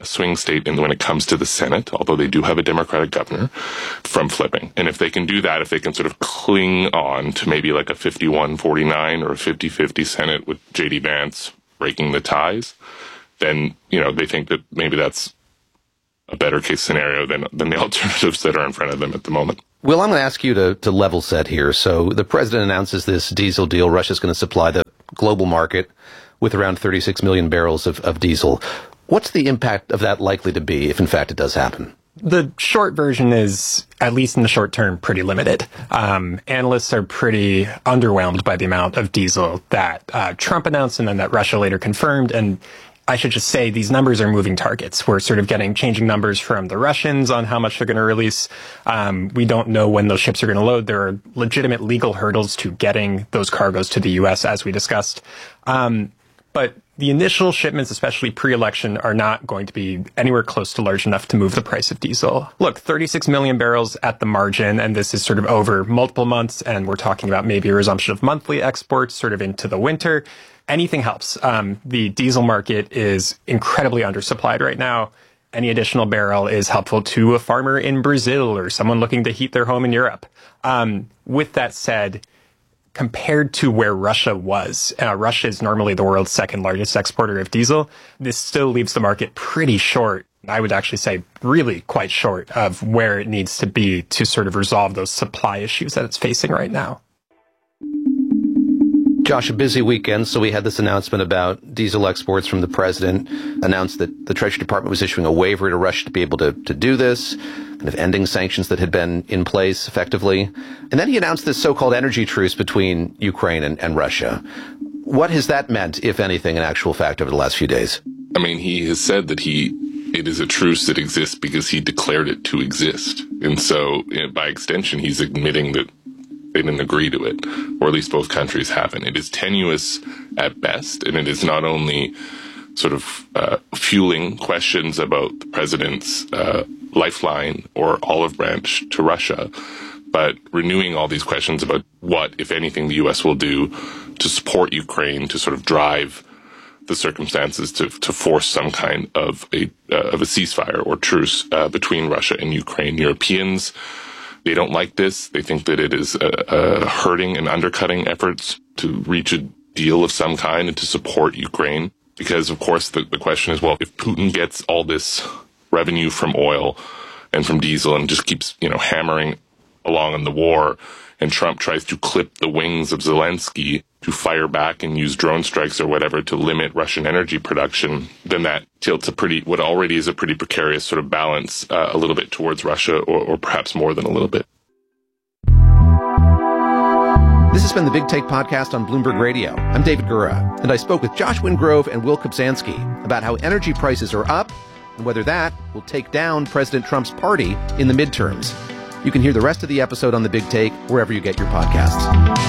a swing state in when it comes to the Senate, although they do have a Democratic governor, from flipping. And if they can do that, if they can sort of cling on to maybe like a fifty-one forty-nine or a fifty-fifty Senate with J D Vance breaking the ties, then, you know, they think that maybe that's a better case scenario than than the alternatives that are in front of them at the moment. Will, I'm going to ask you to, to level set here. So the president announces this diesel deal. Russia's going to supply the global market with around thirty-six million barrels of, of diesel. What's the impact of that likely to be if, in fact, it does happen? The short version is, at least in the short term, pretty limited. Um, analysts are pretty underwhelmed by the amount of diesel that uh, Trump announced and then that Russia later confirmed. And I should just say these numbers are moving targets. We're sort of getting changing numbers from the Russians on how much they're going to release. Um, we don't know when those ships are going to load. There are legitimate legal hurdles to getting those cargoes to the U S, as we discussed. Um, but the initial shipments, especially pre-election, are not going to be anywhere close to large enough to move the price of diesel. Look, thirty-six million barrels at the margin, and this is sort of over multiple months, and we're talking about maybe a resumption of monthly exports sort of into the winter. Anything helps. Um, the diesel market is incredibly undersupplied right now. Any additional barrel is helpful to a farmer in Brazil or someone looking to heat their home in Europe. Um, with that said, compared to where Russia was, uh, Russia is normally the world's second largest exporter of diesel. This still leaves the market pretty short. I would actually say really quite short of where it needs to be to sort of resolve those supply issues that it's facing right now. Josh, a busy weekend, so we had this announcement about diesel exports from the president, announced that the Treasury Department was issuing a waiver to Russia to be able to, to do this, kind of ending sanctions that had been in place effectively. And then he announced this so-called energy truce between Ukraine and, and Russia. What has that meant, if anything, in actual fact over the last few days? I mean, he has said that he it is a truce that exists because he declared it to exist. And so, you know, by extension, he's admitting that they didn't agree to it, or at least both countries haven't. It is tenuous at best, and it is not only sort of uh, fueling questions about the president's uh, lifeline or olive branch to Russia, but renewing all these questions about what, if anything, the U S will do to support Ukraine, to sort of drive the circumstances to, to force some kind of a uh, of a ceasefire or truce uh, between Russia and Ukraine. Europeans, they don't like this. They think that it is uh, uh, hurting and undercutting efforts to reach a deal of some kind and to support Ukraine. Because, of course, the, the question is, well, if Putin gets all this revenue from oil and from diesel and just keeps, you know, hammering along in the war, and Trump tries to clip the wings of Zelensky to fire back and use drone strikes or whatever to limit Russian energy production, then that tilts a pretty, what already is a pretty precarious sort of balance uh, a little bit towards Russia, or, or perhaps more than a little bit. This has been the Big Take podcast on Bloomberg Radio. I'm David Gura, and I spoke with Josh Wingrove and Will Kobzanski about how energy prices are up and whether that will take down President Trump's party in the midterms. You can hear the rest of the episode on The Big Take wherever you get your podcasts.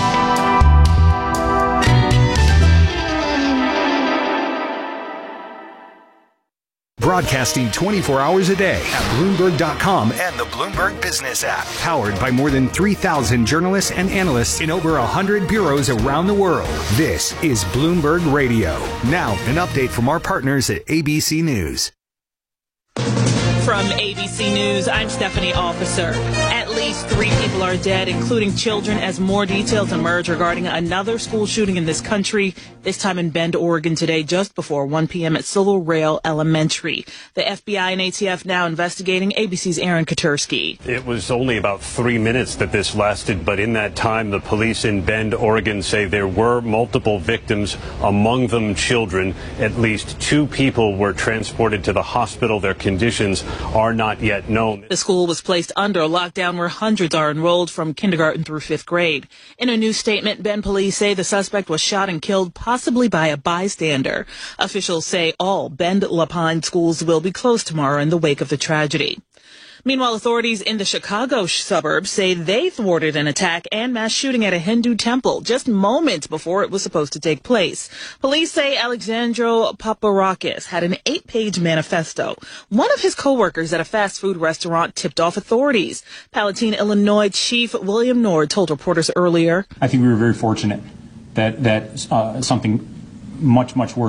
Broadcasting twenty-four hours a day at Bloomberg dot com and the Bloomberg Business app. Powered by more than three thousand journalists and analysts in over one hundred bureaus around the world. This is Bloomberg Radio. Now, an update from our partners at A B C News. From A B C News, I'm Stephanie Officer. At least three people are dead, including children, as more details emerge regarding another school shooting in this country, this time in Bend, Oregon today, just before one p.m. at Silver Rail Elementary. The F B I and A T F now investigating. A B C's Aaron Katursky. It was only about three minutes that this lasted, but in that time, the police in Bend, Oregon say there were multiple victims, among them children. At least two people were transported to the hospital. Their conditions are not yet known. The school was placed under a lockdown where hundreds are enrolled from kindergarten through fifth grade. In a new statement, Bend police say the suspect was shot and killed, possibly by a bystander. Officials say all Bend La Pine schools will be closed tomorrow in the wake of the tragedy. Meanwhile, authorities in the Chicago suburbs say they thwarted an attack and mass shooting at a Hindu temple just moments before it was supposed to take place. Police say Alexandro Paparakis had an eight-page manifesto. One of his co-workers at a fast food restaurant tipped off authorities. Palatine, Illinois Chief William Nord told reporters earlier, I think we were very fortunate that, that uh, something much, much worse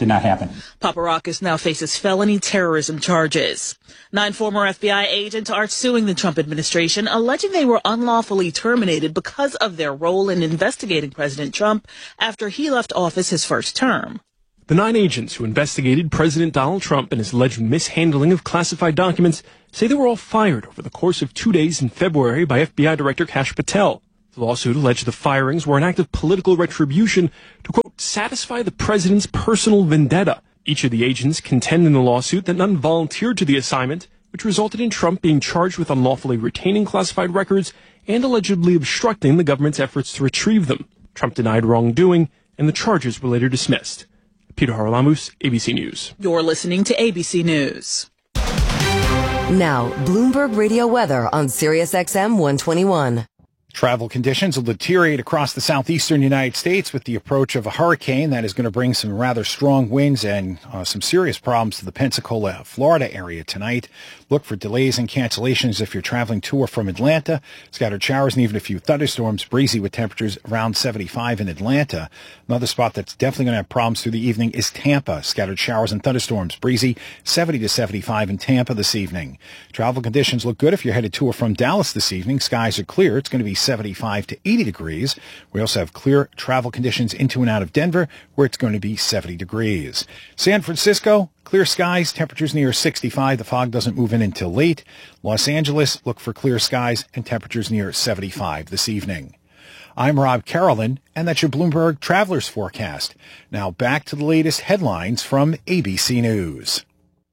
did not happen. Paparakis now faces felony terrorism charges. Nine former F B I agents are suing the Trump administration, alleging they were unlawfully terminated because of their role in investigating President Trump after he left office his first term. The nine agents who investigated President Donald Trump and his alleged mishandling of classified documents say they were all fired over the course of two days in February by F B I Director Kash Patel. The lawsuit alleged the firings were an act of political retribution to, quote, satisfy the president's personal vendetta. Each of the agents contend in the lawsuit that none volunteered to the assignment, which resulted in Trump being charged with unlawfully retaining classified records and allegedly obstructing the government's efforts to retrieve them. Trump denied wrongdoing, and the charges were later dismissed. Peter Haralamus, A B C News. You're listening to A B C News. Now, Bloomberg Radio weather on Sirius X M one twenty-one. Travel conditions will deteriorate across the southeastern United States with the approach of a hurricane that is going to bring some rather strong winds and uh, some serious problems to the Pensacola, Florida area tonight. Look for delays and cancellations if you're traveling to or from Atlanta. Scattered showers and even a few thunderstorms, breezy with temperatures around seventy-five in Atlanta. Another spot that's definitely going to have problems through the evening is Tampa. Scattered showers and thunderstorms, breezy, seventy to seventy-five in Tampa this evening. Travel conditions look good if you're headed to or from Dallas this evening. Skies are clear. It's going to be seventy-five to eighty degrees. We also have clear travel conditions into and out of Denver, where it's going to be seventy degrees. San Francisco, clear skies, temperatures near sixty-five. The fog doesn't move in until late. Los Angeles, look for clear skies and temperatures near seventy-five this evening. I'm Rob Carolyn, and that's your Bloomberg Travelers Forecast. Now back to the latest headlines from A B C News.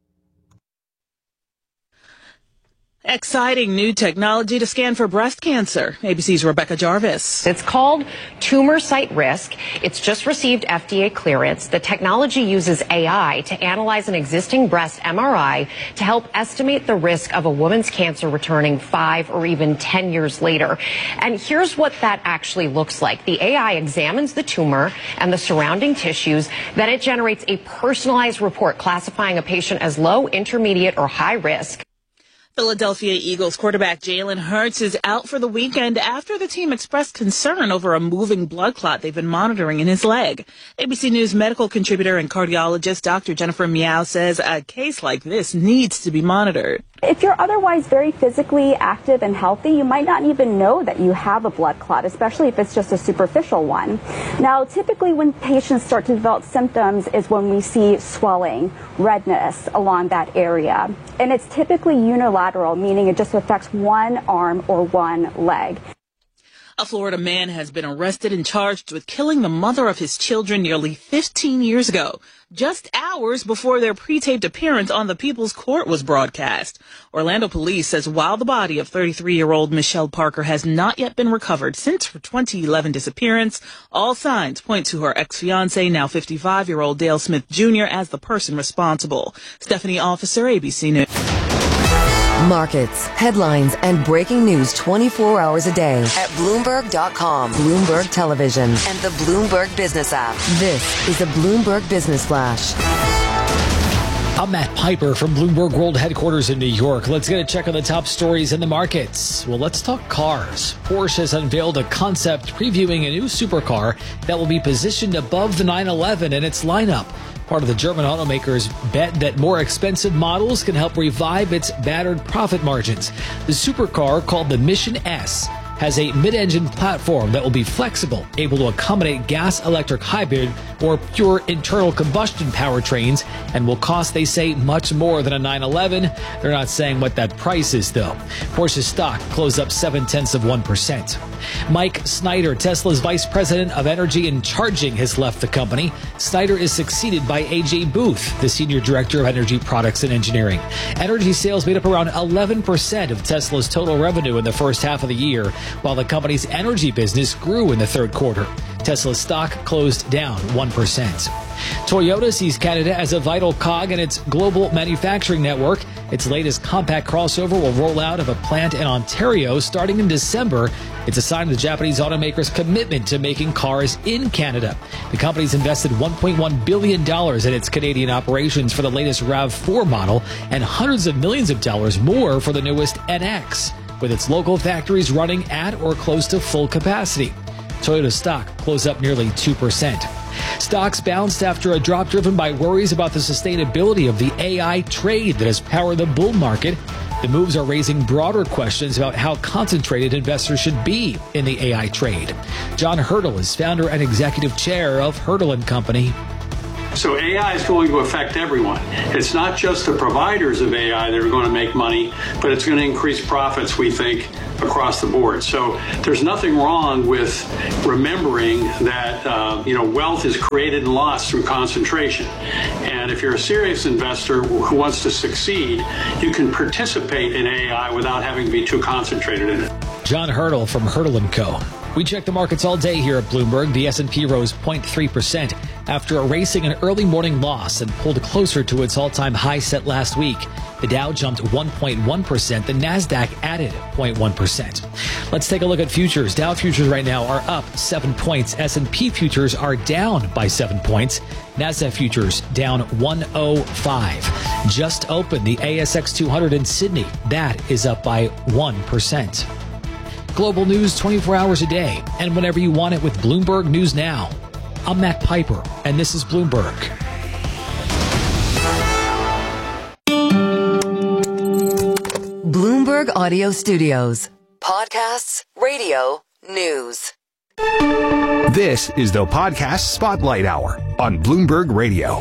Exciting new technology to scan for breast cancer. A B C's Rebecca Jarvis. It's called Tumor Site Risk. It's just received F D A clearance. The technology uses A I to analyze an existing breast M R I to help estimate the risk of a woman's cancer returning five or even ten years later. And here's what that actually looks like. The A I examines the tumor and the surrounding tissues. Then it generates a personalized report classifying a patient as low, intermediate, or high risk. Philadelphia Eagles quarterback Jalen Hurts is out for the weekend after the team expressed concern over a moving blood clot they've been monitoring in his leg. A B C News medical contributor and cardiologist Doctor Jennifer Miao says a case like this needs to be monitored. If you're otherwise very physically active and healthy, you might not even know that you have a blood clot, especially if it's just a superficial one. Now, typically when patients start to develop symptoms is when we see swelling, redness along that area. And it's typically unilateral, meaning it just affects one arm or one leg. A Florida man has been arrested and charged with killing the mother of his children nearly fifteen years ago, just hours before their pre-taped appearance on the People's Court was broadcast. Orlando police says while the body of thirty-three-year-old Michelle Parker has not yet been recovered since her twenty eleven disappearance, all signs point to her ex-fiancé, now fifty-five-year-old Dale Smith Junior, as the person responsible. Stephanie Officer, A B C News. Markets, headlines, and breaking news twenty-four hours a day at Bloomberg dot com, Bloomberg Television, and the Bloomberg Business app. This is the Bloomberg Business Flash. I'm Matt Piper from Bloomberg World Headquarters in New York. Let's get a check on the top stories in the markets. Well, let's talk cars. Porsche has unveiled a concept previewing a new supercar that will be positioned above the nine eleven in its lineup. Part of the German automaker's bet that more expensive models can help revive its battered profit margins. The supercar, called the Mission S, has a mid-engine platform that will be flexible, able to accommodate gas-electric hybrid or pure internal combustion powertrains, and will cost, they say, much more than a nine eleven. They're not saying what that price is, though. Porsche's stock closed up seven-tenths of one percent. Mike Snyder, Tesla's vice president of energy and charging, has left the company. Snyder is succeeded by A J Booth, the senior director of energy products and engineering. Energy sales made up around eleven percent of Tesla's total revenue in the first half of the year, while the company's energy business grew in the third quarter. Tesla's stock closed down one percent. Toyota sees Canada as a vital cog in its global manufacturing network. Its latest compact crossover will roll out of a plant in Ontario starting in December. It's a sign of the Japanese automaker's commitment to making cars in Canada. The company's invested one point one billion dollars in its Canadian operations for the latest RAV four model and hundreds of millions of dollars more for the newest N X, with its local factories running at or close to full capacity. Toyota stock closed up nearly two percent. Stocks bounced after a drop driven by worries about the sustainability of the A I trade that has powered the bull market. The moves are raising broader questions about how concentrated investors should be in the A I trade. John Hurdle is founder and executive chair of Hurdle and Company. So A I is going to affect everyone. It's not just the providers of A I that are going to make money, but it's going to increase profits, we think, across the board. So there's nothing wrong with remembering that uh, you know wealth is created and lost through concentration. And if you're a serious investor who wants to succeed, you can participate in A I without having to be too concentrated in it. John Hurdle from Hurdle and Co. We check the markets all day here at Bloomberg. The S and P rose zero point three percent after erasing an early morning loss and pulled closer to its all-time high set last week. The Dow jumped one point one percent. The Nasdaq added zero point one percent. Let's take a look at futures. Dow futures right now are up seven points. S and P futures are down by seven points. Nasdaq futures down one oh five. Just opened the A S X two hundred in Sydney. That is up by one percent. Global news twenty-four hours a day and whenever you want it with Bloomberg News Now. I'm Matt Piper, and this is Bloomberg. Bloomberg Audio Studios. Podcasts, radio, news. This is the Podcast Spotlight Hour on Bloomberg Radio.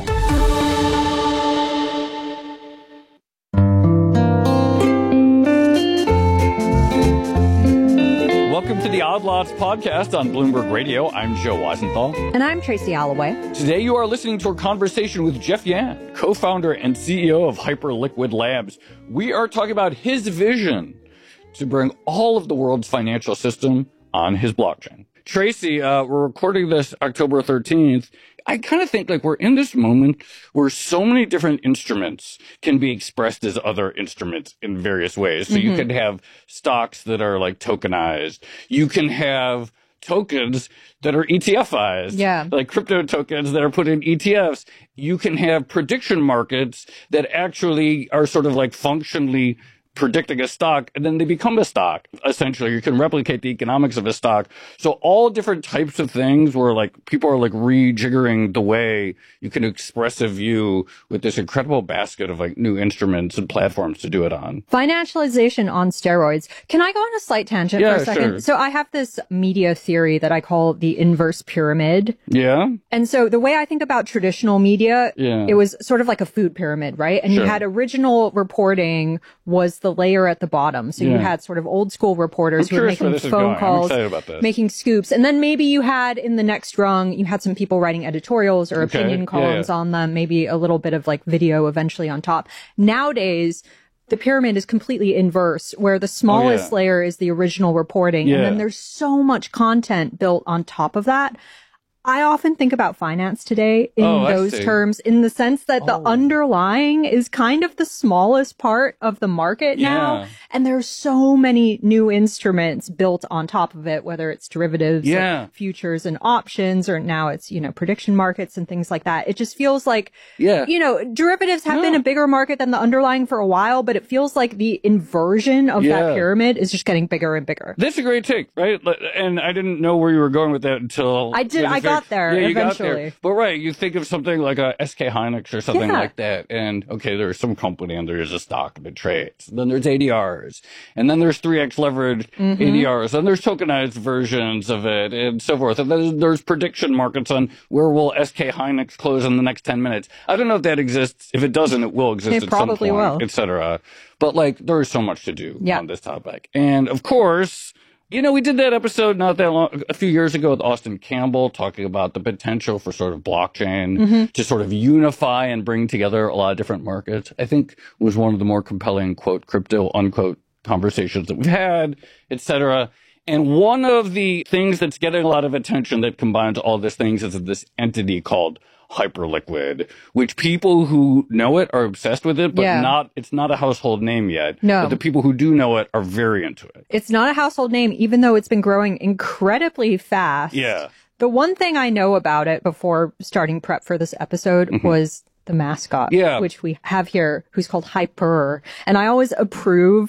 Welcome to the Odd Lots podcast on Bloomberg Radio. I'm Joe Weisenthal. And I'm Tracy Alloway. Today you are listening to a conversation with Jeff Yan, co-founder and C E O of Hyperliquid Labs. We are talking about his vision to bring all of the world's financial system on his blockchain. Tracy, uh, we're recording this October thirteenth. I kind of think like we're in this moment where so many different instruments can be expressed as other instruments in various ways. So mm-hmm. you could have stocks that are like tokenized. You can have tokens that are ETFized, yeah. like crypto tokens that are put in E T Fs. You can have prediction markets that actually are sort of like functionally predicting a stock, and then they become a stock. Essentially, you can replicate the economics of a stock. So all different types of things where like people are like rejiggering the way you can express a view with this incredible basket of like new instruments and platforms to do it on. Financialization on steroids. Can I go on a slight tangent yeah, for a second? Sure. So I have this media theory that I call the inverse pyramid. Yeah. And so the way I think about traditional media, yeah. it was sort of like a food pyramid, right? And sure. you had original reporting was the layer at the bottom. So yeah. you had sort of old school reporters I'm who were making phone calls, making scoops. And then maybe you had in the next rung, you had some people writing editorials or okay. opinion columns yeah, yeah. on them, maybe a little bit of like video eventually on top. Nowadays, the pyramid is completely inverse, where the smallest oh, yeah. layer is the original reporting. Yeah. And then there's so much content built on top of that. I often think about finance today in oh, those terms, in the sense that oh. the underlying is kind of the smallest part of the market yeah. now. And there's so many new instruments built on top of it, whether it's derivatives, yeah. like futures and options, or now it's, you know, prediction markets and things like that. It just feels like, yeah. you know, derivatives have no. been a bigger market than the underlying for a while, but it feels like the inversion of yeah. that pyramid is just getting bigger and bigger. That's a great take, right? And I didn't know where you were going with that until I did. I got there yeah, you eventually. Got there. But right, you think of something like a S K Hynix or something yeah. like that, and okay, there's some company and there's a stock that trades. Then there's A D Rs, and then there's three X leveraged mm-hmm. A D Rs, and there's tokenized versions of it, and so forth. And then there's prediction markets on where will S K Hynix close in the next ten minutes. I don't know if that exists. If it doesn't, it will exist it at probably some point, will. et cetera. But like, there is so much to do yeah. on this topic, and of course. You know, we did that episode not that long, a few years ago with Austin Campbell, talking about the potential for sort of blockchain mm-hmm. to sort of unify and bring together a lot of different markets. I think was one of the more compelling, quote, crypto, unquote, conversations that we've had, et cetera. And one of the things that's getting a lot of attention that combines all these things is this entity called Hyperliquid, which people who know it are obsessed with it, but yeah. not, it's not a household name yet. No. But the people who do know it are very into it. It's not a household name, even though it's been growing incredibly fast. Yeah. The one thing I know about it before starting prep for this episode mm-hmm. was the mascot, yeah. which we have here, who's called Hyper. And I always approve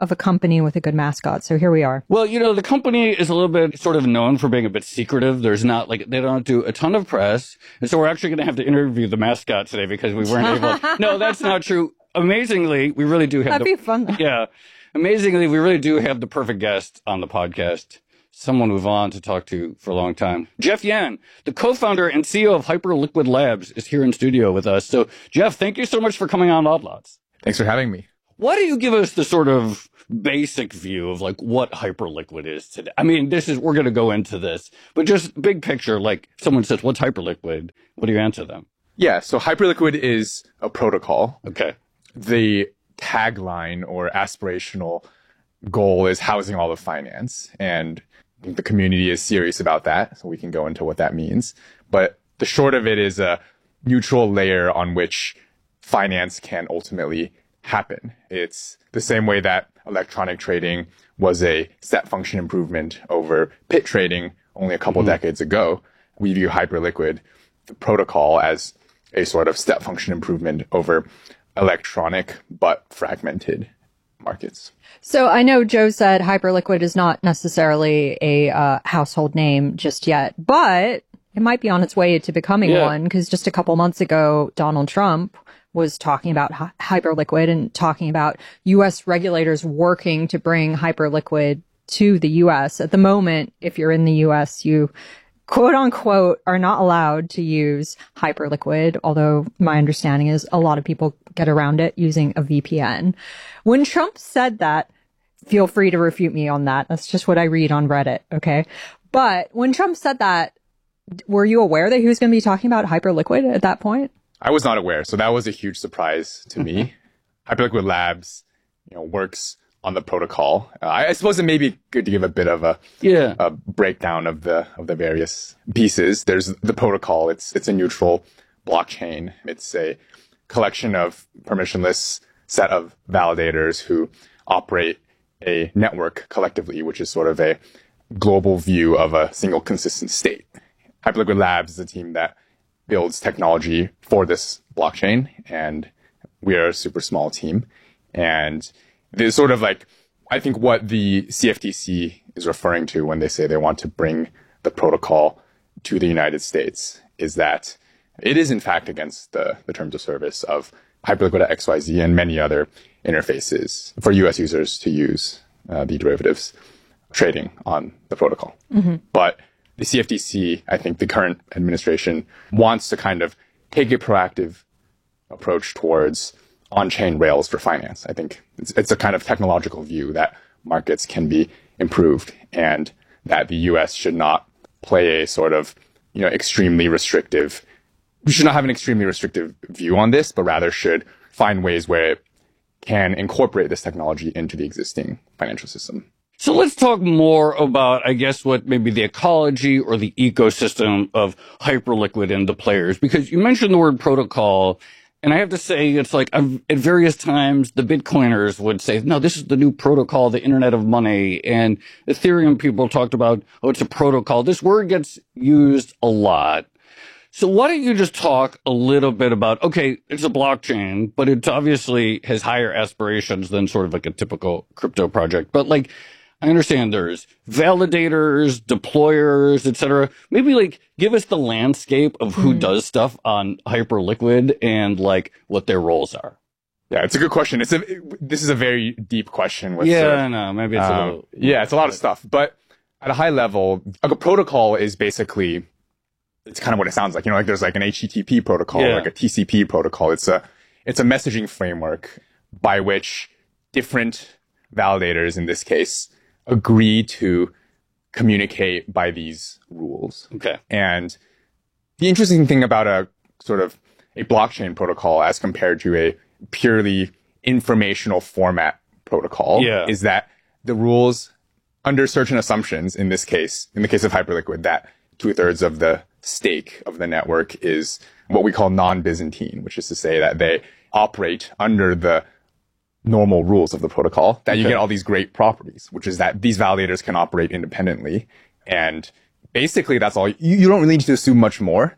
of a company with a good mascot. So here we are. Well, you know, the company is a little bit sort of known for being a bit secretive. There's not like, they don't do a ton of press. And so we're actually going to have to interview the mascot today because we weren't able. No, that's not true. Amazingly, we really do have. That'd the, be fun. Though. Yeah. Amazingly, we really do have the perfect guest on the podcast. Someone we've wanted to talk to for a long time. Jeff Yan, the co-founder and C E O of Hyperliquid Labs, is here in studio with us. So, Jeff, thank you so much for coming on Odd Lots. Thanks for having me. Why don't you give us the sort of basic view of like what Hyperliquid is today? I mean, this is, we're going to go into this, but just big picture, like someone says, what's Hyperliquid? What do you answer them? Yeah, so Hyperliquid is a protocol. Okay. The tagline or aspirational goal is housing all of finance, and the community is serious about that, so we can go into what that means. But the short of it is a neutral layer on which finance can ultimately happen. It's the same way that electronic trading was a step function improvement over pit trading only a couple mm-hmm. decades ago. We view Hyperliquid, the protocol, as a sort of step function improvement over electronic but fragmented markets. So I know Joe said Hyperliquid is not necessarily a uh, household name just yet, but it might be on its way to becoming yeah. one, because just a couple months ago, Donald Trump was talking about hi- Hyperliquid and talking about U S regulators working to bring Hyperliquid to the U S. At the moment, if you're in the U S, you quote unquote are not allowed to use Hyperliquid, although my understanding is a lot of people get around it using a V P N. When Trump said that, feel free to refute me on that. That's just what I read on Reddit, okay? But when Trump said that, were you aware that he was going to be talking about Hyperliquid at that point? I was not aware, so that was a huge surprise to me. Hyperliquid Labs, you know, works on the protocol. Uh, I, I suppose it may be good to give a bit of a, yeah. a breakdown of the of the various pieces. There's the protocol. It's it's a neutral blockchain. It's a collection of permissionless set of validators who operate a network collectively, which is sort of a global view of a single consistent state. Hyperliquid Labs is a team that builds technology for this blockchain, and we are a super small team. And there's sort of like, I think what the C F T C is referring to when they say they want to bring the protocol to the United States is that it is in fact against the, the terms of service of Hyperliquid X Y Z and many other interfaces for U S users to use uh, the derivatives trading on the protocol. Mm-hmm. But the C F T C, I think the current administration wants to kind of take a proactive approach towards on-chain rails for finance. I think it's, it's a kind of technological view that markets can be improved and that the U S should not play a sort of, you know, extremely restrictive, we should not have an extremely restrictive view on this, but rather should find ways where it can incorporate this technology into the existing financial system. So let's talk more about, I guess, what maybe the ecology or the ecosystem of Hyperliquid and the players, because you mentioned the word protocol. And I have to say, it's like I've, at various times, the Bitcoiners would say, no, this is the new protocol, the Internet of Money. And Ethereum people talked about, oh, it's a protocol. This word gets used a lot. So why don't you just talk a little bit about, okay, it's a blockchain, but it obviously has higher aspirations than sort of like a typical crypto project. But like, I understand there's validators, deployers, et cetera. Maybe like give us the landscape of who mm. does stuff on Hyperliquid and like what their roles are. Yeah, it's a good question. It's a this is a very deep question. With yeah, sort of, I know. Maybe it's um, a little. Yeah, it's a lot of stuff. But at a high level, a protocol is basically, it's kind of what it sounds like. You know, like there's like an H T T P protocol, yeah. like a T C P protocol. It's a it's a messaging framework by which different validators, in this case, agree to communicate by these rules. Okay. And the interesting thing about a sort of a blockchain protocol as compared to a purely informational format protocol yeah. is that the rules, under certain assumptions, in this case, in the case of Hyperliquid, that two thirds of the stake of the network is what we call non-Byzantine, which is to say that they operate under the normal rules of the protocol, that okay. you get all these great properties, which is that these validators can operate independently. And basically that's all. You, you don't really need to assume much more.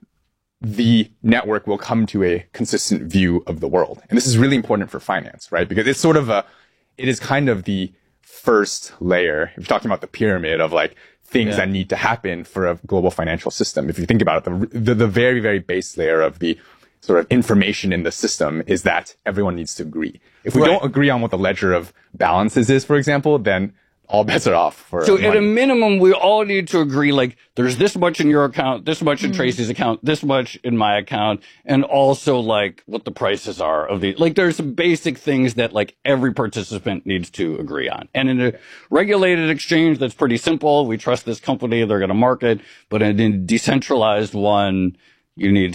The network will come to a consistent view of the world. And this is really important for finance, right? Because it's sort of a, it is kind of the first layer. If you're talking about the pyramid of like things yeah. that need to happen for a global financial system, if you think about it, the, the, the very, very base layer of the sort of information in the system is that everyone needs to agree. If we right. don't agree on what the ledger of balances is, for example, then all bets are off. For so money. At a minimum, we all need to agree, like, there's this much in your account, this much in mm. Tracy's account, this much in my account, and also, like, what the prices are of the, like, there's some basic things that, like, every participant needs to agree on. And in a regulated exchange, that's pretty simple. We trust this company, they're going to market. But in a decentralized one, you need